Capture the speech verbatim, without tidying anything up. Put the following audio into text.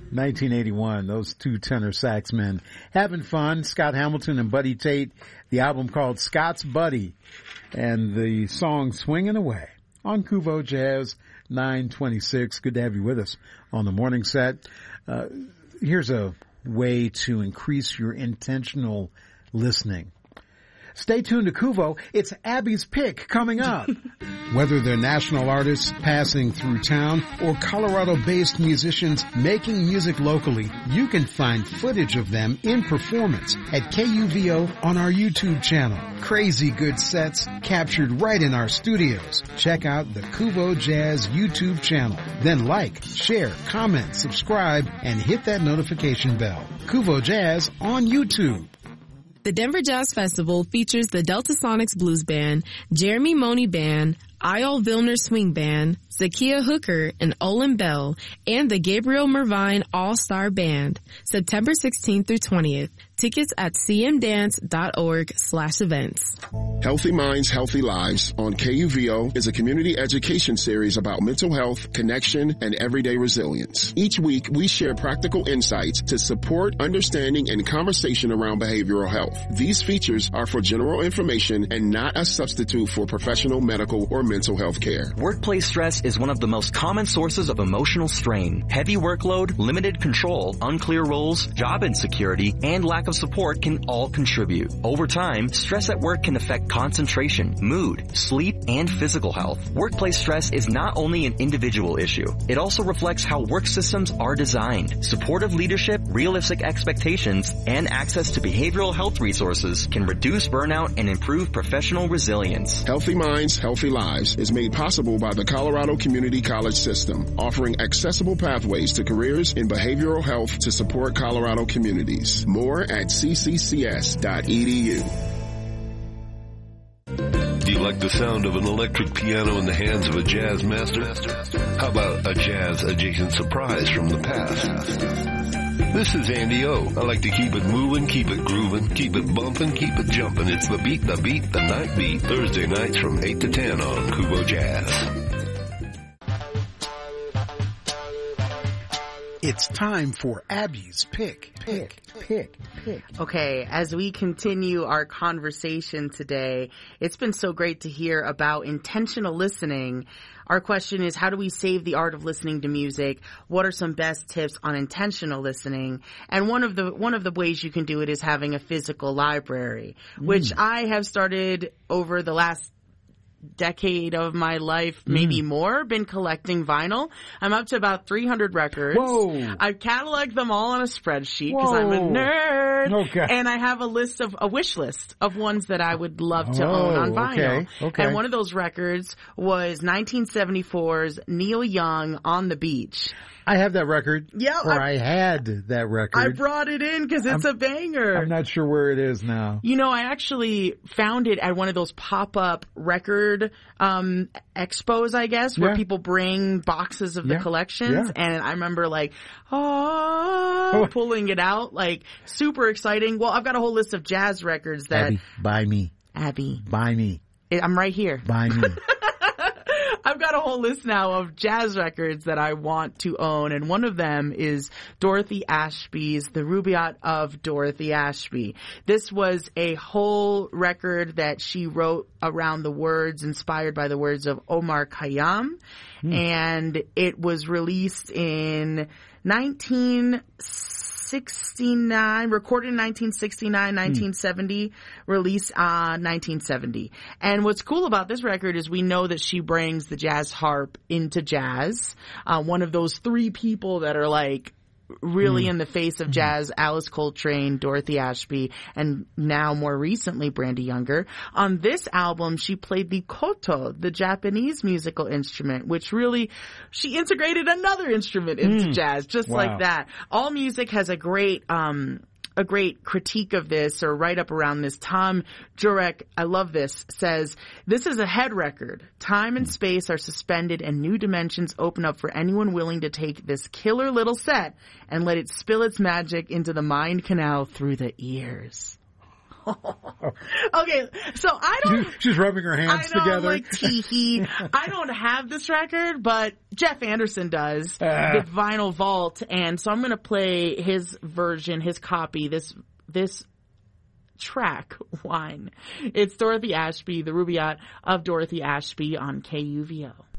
nineteen eighty-one, those two tenor sax men having fun. Scott Hamilton and Buddy Tate, the album called Scott's Buddy, and the song Swinging Away on Kuvo Jazz nine twenty-six. Good to have you with us on the morning set. Uh, here's a way to increase your intentional listening. Stay tuned to Kuvo. It's Abby's Pick coming up. Whether they're national artists passing through town or Colorado-based musicians making music locally, you can find footage of them in performance at K U V O on our YouTube channel. Crazy good sets captured right in our studios. Check out the Kuvo Jazz YouTube channel. Then like, share, comment, subscribe, and hit that notification bell. Kuvo Jazz on YouTube. The Denver Jazz Festival features the Delta Sonics Blues Band, Jeremy Money Band, Eyal Vilner Swing Band, Zakiya Hooker and Olin Bell, and the Gabriel Mervine All-Star Band, September sixteenth through twentieth. Tickets at cmdance.org slash events. Healthy Minds, Healthy Lives on K U V O is a community education series about mental health, connection, and everyday resilience. Each week, we share practical insights to support understanding and conversation around behavioral health. These features are for general information and not a substitute for professional medical or mental health care. Workplace stress is one of the most common sources of emotional strain. Heavy workload, limited control, unclear roles, job insecurity, and lack of support can all contribute. Over time, stress at work can affect concentration, mood, sleep, and physical health. Workplace stress is not only an individual issue, it also reflects how work systems are designed. Supportive leadership, realistic expectations, and access to behavioral health resources can reduce burnout and improve professional resilience. Healthy Minds, Healthy Lives is made possible by the Colorado Community College System, offering accessible pathways to careers in behavioral health to support Colorado communities. More at c c c s dot e d u. Do you like the sound of an electric piano in the hands of a jazz master? How about a jazz-adjacent surprise from the past? This is Andy O. I like to keep it moving, keep it grooving, keep it bumping, keep it jumping. It's the beat, the beat, the night beat. Thursday nights from eight to ten on Kuvo Jazz. It's time for Abby's Pick, Pick, Pick, Pick. Okay, as we continue our conversation today, it's been so great to hear about intentional listening. Our question is, how do we save the art of listening to music? What are some best tips on intentional listening? And one of the one of the ways you can do it is having a physical library, mm. which I have started over the last decade of my life, maybe mm. more, been collecting vinyl. I'm up to about three hundred records. Whoa. I've cataloged them all on a spreadsheet because I'm a nerd. Okay. And I have a list of, a wish list of ones that I would love to oh, own on vinyl. Okay. Okay. And one of those records was nineteen seventy-four's Neil Young, On the Beach. I have that record. Yeah. Or I, I had that record. I brought it in because it's I'm, a banger. I'm not sure where it is now. You know, I actually found it at one of those pop-up record um expos, I guess, where yeah. people bring boxes of the yeah. collections. Yeah. And I remember like, oh, pulling it out, like super exciting. Well, I've got a whole list of jazz records that... Abby, buy me. Abby. Buy me. I'm right here. Buy me. I've got a whole list now of jazz records that I want to own, and one of them is Dorothy Ashby's The Rubaiyat of Dorothy Ashby. This was a whole record that she wrote around the words, inspired by the words of Omar Khayyam, hmm. and it was released in nineteen sixty-nine, recorded in nineteen sixty-nine, nineteen seventy, mm. released uh nineteen seventy. And what's cool about this record is we know that she brings the jazz harp into jazz. Uh, one of those three people that are like really mm. in the face of jazz, Alice Coltrane, Dorothy Ashby, and now more recently Brandy Younger. On this album, she played the koto, the Japanese musical instrument, which really, she integrated another instrument into mm. jazz, just wow. like that. All Music has a great, um, a great critique of this, or right up around this. Tom Jurek, I love this, says, this is a head record. Time and space are suspended and new dimensions open up for anyone willing to take this killer little set and let it spill its magic into the mind canal through the ears. Okay, so I don't... She's rubbing her hands I know, together. like, tee-hee. I don't have this record, but Jeff Anderson does. Ah. The Vinyl Vault. And so I'm going to play his version, his copy, this this track, Wine. It's Dorothy Ashby, the Rubaiyat of Dorothy Ashby on K U V O.